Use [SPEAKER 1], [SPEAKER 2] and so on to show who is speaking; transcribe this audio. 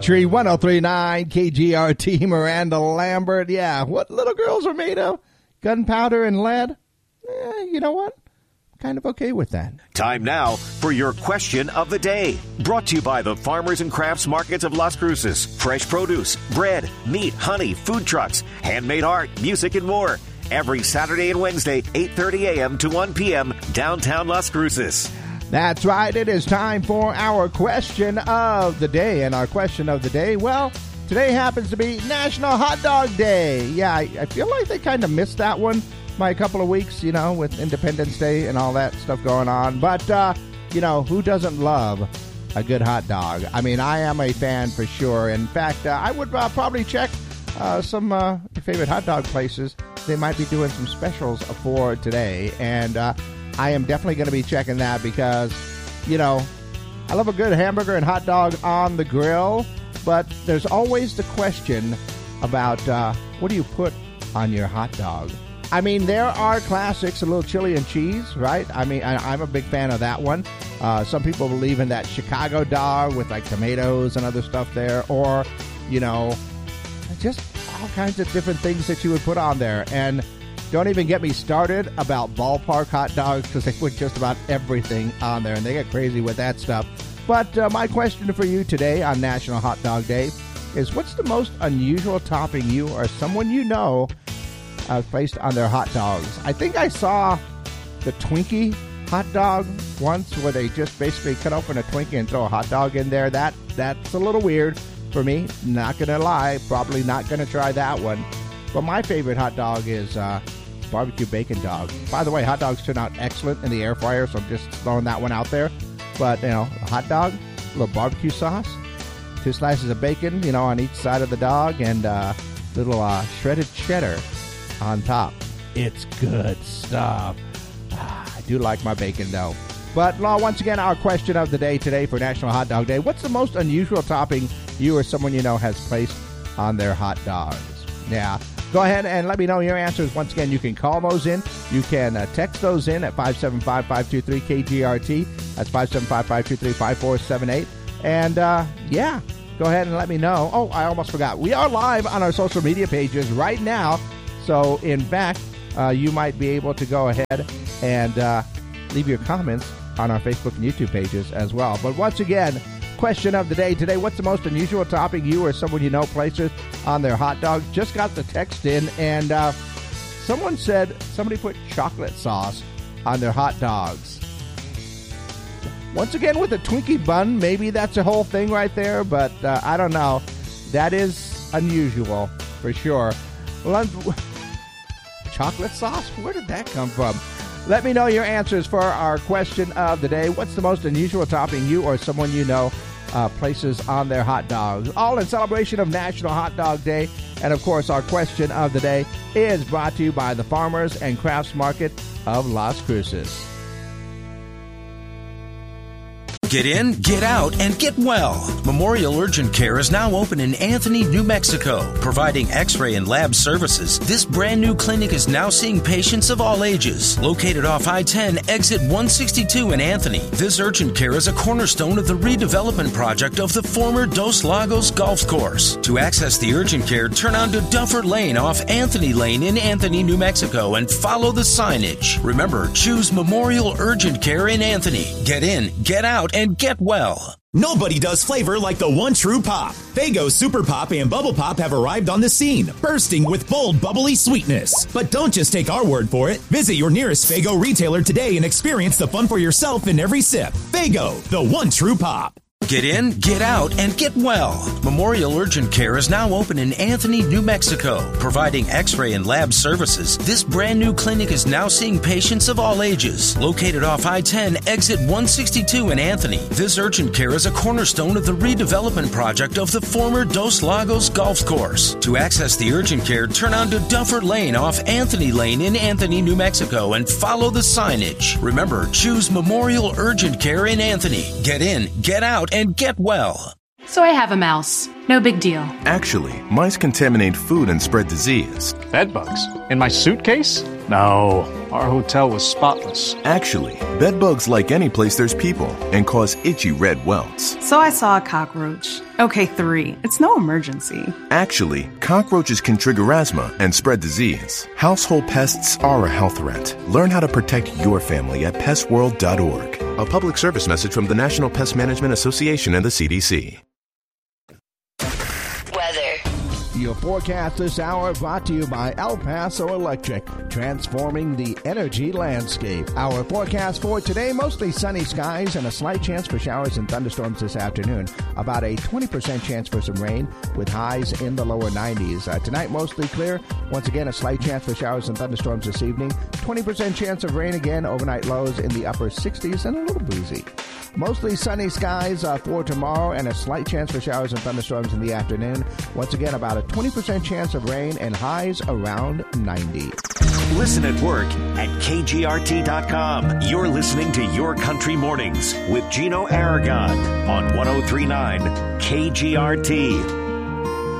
[SPEAKER 1] Tree 103.9 KGRT, Miranda Lambert. Yeah, what little girls are made of? Gunpowder and lead? You know what? Kind of okay with that.
[SPEAKER 2] Time now for your question of the day. Brought to you by the Farmers and Crafts Markets of Las Cruces. Fresh produce, bread, meat, honey, food trucks, handmade art, music, and more. Every Saturday and Wednesday, 8:30 a.m. to 1 p.m., downtown Las Cruces.
[SPEAKER 1] That's right. It is time for our question of the day. And our question of the day, well, today happens to be National Hot Dog Day. Yeah, I feel like they kind of missed that one by a couple of weeks, you know, with Independence Day and all that stuff going on. But, you know, who doesn't love a good hot dog? I mean, I am a fan for sure. In fact, I would probably check some your favorite hot dog places. They might be doing some specials for today. And I am definitely going to be checking that because, you know, I love a good hamburger and hot dog on the grill. But there's always the question about what do you put on your hot dog? I mean, there are classics, a little chili and cheese, right? I mean, I'm a big fan of that one. Some people believe in that Chicago dog with, like, tomatoes and other stuff there. Or, you know, just all kinds of different things that you would put on there. And don't even get me started about ballpark hot dogs because they put just about everything on there. And they get crazy with that stuff. But my question for you today on National Hot Dog Day is, what's the most unusual topping you or someone you know placed on their hot dogs? I think I saw the Twinkie hot dog once where they just basically cut open a Twinkie and throw a hot dog in there. That's a little weird for me. Not going to lie. Probably not going to try that one. But my favorite hot dog is barbecue bacon dog. By the way, hot dogs turn out excellent in the air fryer, so I'm just throwing that one out there. But, you know, a hot dog, a little barbecue sauce, 2 slices of bacon, you know, on each side of the dog, and little shredded cheddar on top. It's good stuff. I do like my bacon, though. But, once again, our question of the day today for National Hot Dog Day. What's the most unusual topping you or someone you know has placed on their hot dogs? Yeah. Go ahead and let me know your answers. Once again, you can call those in. You can text those in at 575-523-KGRT. That's 575-523-5478. And, yeah, go ahead and let me know. Oh, I almost forgot. We are live on our social media pages right now. So, in fact, you might be able to go ahead and leave your comments on our Facebook and YouTube pages as well. But once again, question of the day today, what's the most unusual topping you or someone you know places on their hot dog? Just got the text in, and someone said somebody put chocolate sauce on their hot dogs. Once again, with a Twinkie bun, maybe that's a whole thing right there, but I don't know. That is unusual for sure. Chocolate sauce? Where did that come from? Let me know your answers for our question of the day. What's the most unusual topping you or someone you know places on their hot dogs? All in celebration of National Hot Dog Day. And, of course, our question of the day is brought to you by the Farmers and Crafts Market of Las Cruces.
[SPEAKER 3] Get in, get out, and get well. Memorial Urgent Care is now open in Anthony, New Mexico, providing x-ray and lab services. This brand new clinic is now seeing patients of all ages. Located off I-10, exit 162 in Anthony, this urgent care is a cornerstone of the redevelopment project of the former Dos Lagos Golf Course. To access the urgent care, turn onto Duffer Lane off Anthony Lane in Anthony, New Mexico, and follow the signage. Remember, choose Memorial Urgent Care in Anthony. Get in, get out, and get well.
[SPEAKER 4] Nobody does flavor like the one true pop. Faygo Super Pop and Bubble Pop have arrived on the scene, bursting with bold, bubbly sweetness. But don't just take our word for it. Visit your nearest Faygo retailer today and experience the fun for yourself in every sip. Faygo, the one true pop.
[SPEAKER 3] Get in, get out, and get well. Memorial Urgent Care is now open in Anthony, New Mexico, providing x-ray and lab services. This brand new clinic is now seeing patients of all ages. Located off I-10, exit 162 in Anthony, this urgent care is a cornerstone of the redevelopment project of the former Dos Lagos Golf Course. To access the urgent care, turn onto Duffer Lane off Anthony Lane in Anthony, New Mexico, and follow the signage. Remember, choose Memorial Urgent Care in Anthony. Get in, get out, and get well.
[SPEAKER 5] So I have a mouse. No big deal.
[SPEAKER 6] Actually, mice contaminate food and spread disease.
[SPEAKER 7] Bed bugs? In my suitcase? No, our hotel was spotless.
[SPEAKER 6] Actually, bed bugs like any place there's people and cause itchy red welts.
[SPEAKER 8] So I saw a cockroach. Okay, 3. It's no emergency.
[SPEAKER 6] Actually, cockroaches can trigger asthma and spread disease. Household pests are a health threat. Learn how to protect your family at pestworld.org. A public service message from the National Pest Management Association and the CDC.
[SPEAKER 1] Your forecast this hour brought to you by El Paso Electric, transforming the energy landscape. Our forecast for today, mostly sunny skies and a slight chance for showers and thunderstorms this afternoon. About a 20% chance for some rain with highs in the lower 90s. Tonight, mostly clear. Once again, a slight chance for showers and thunderstorms this evening. 20% chance of rain again. Overnight lows in the upper 60s and a little breezy. Mostly sunny skies for tomorrow and a slight chance for showers and thunderstorms in the afternoon. Once again, about a 20% chance of rain and highs around 90.
[SPEAKER 2] Listen at work at KGRT.com. You're listening to Your Country Mornings with Gino Aragon on 103.9 KGRT.